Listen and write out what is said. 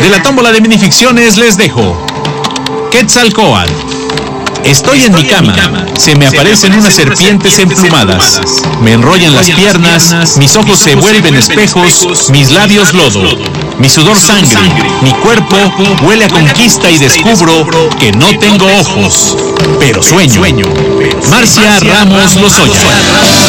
De la tómbola de minificciones les dejo Quetzalcóatl. Estoy en mi cama, se me aparecen unas serpientes emplumadas, me enrollan las piernas, mis ojos se vuelven espejos, mis labios lodo, mi sudor sangre, mi cuerpo huele a conquista y descubro que no tengo ojos, pero sueño. Marcia Ramos Lozoya.